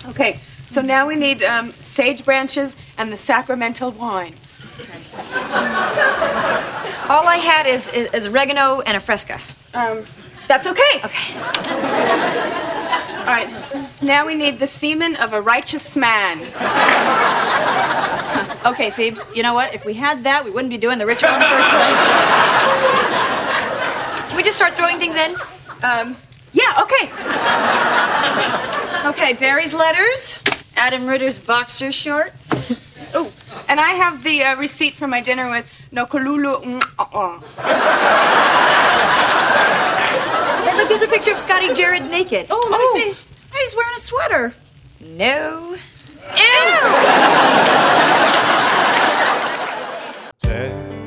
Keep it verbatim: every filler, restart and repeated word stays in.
Okay, so now we need um, sage branches and the sacramental wine. All I had is, is, is oregano and a fresca. Um, that's okay. Okay. All right, now we need the semen of a righteous man. Okay, Phoebes, you know what? If we had that, we wouldn't be doing the ritual in the first place. Can we just start throwing things in? Um, yeah, okay. Okay, Barry's letters, Adam Ritter's boxer shorts. Oh, and I have the uh, receipt for my dinner with Nokolulu. Mm, uh-uh. Hey, look, there's a picture of Scotty Jared naked. Oh, let me see. He's wearing a sweater. No. Ew!